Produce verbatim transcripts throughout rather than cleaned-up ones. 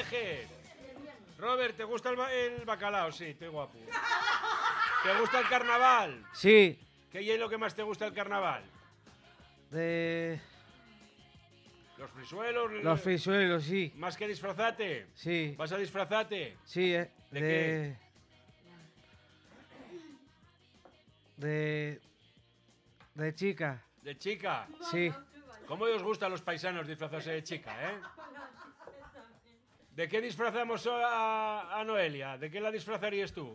Vejez. Robert, ¿te gusta el, ba el bacalao? Sí, estoy guapo. ¿Te gusta el carnaval? Sí. ¿Qué es lo que más te gusta del carnaval? De... Los frisuelos. Los frisuelos, sí. ¿Más que disfrazate? Sí. ¿Vas a disfrazarte? Sí, eh. ¿De, de... qué? De... De chica. ¿De chica? Sí. ¿Cómo os gustan los paisanos disfrazarse de chica, eh? ¿De qué disfrazamos a, a Noelia? ¿De qué la disfrazarías tú?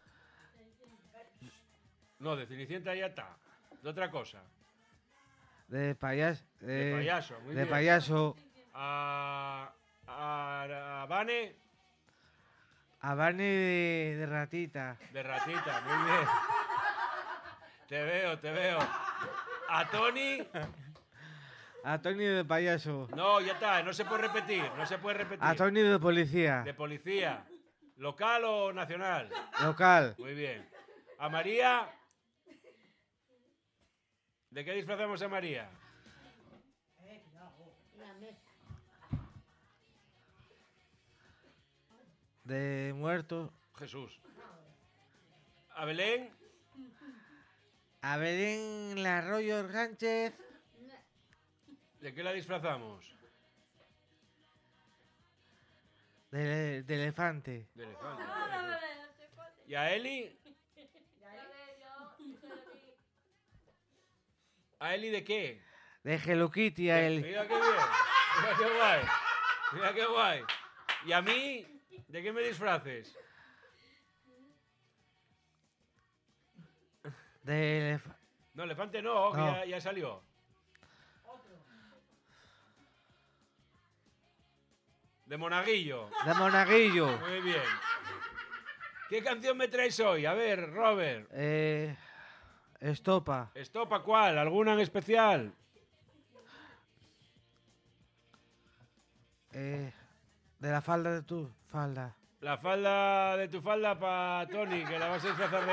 No, de Cenicienta ya está. De otra cosa. De payaso. De, De payaso, muy de bien. payaso. A, a, a Vane. A Barney de, de ratita. De ratita, muy bien. Te veo, te veo. A Tony. A Tony de payaso. No, ya está, no se puede repetir, no se puede repetir. A Tony de policía. De policía. ¿Local o nacional? Local. Muy bien. A María. ¿De qué disfrazamos a María? De muerto. Jesús. ¿A Belén? A Belén la Arroyo Sánchez. ¿De qué la disfrazamos? De, de elefante. De elefante. ¿Y a Eli? ¿A Eli de qué? De Hello Kitty a él. Mira qué bien. Mira qué guay. Mira qué guay. ¿Y a mí? ¿De qué me disfraces? De elefante. No, elefante no, que No. Ya, ya salió. De monaguillo. De monaguillo. Muy bien. ¿Qué canción me traes hoy? A ver, Robert. Eh, estopa. ¿Estopa cuál? ¿Alguna en especial? Eh, de la falda de tu falda. La falda de tu falda para Tony, que la vas a disfrazar de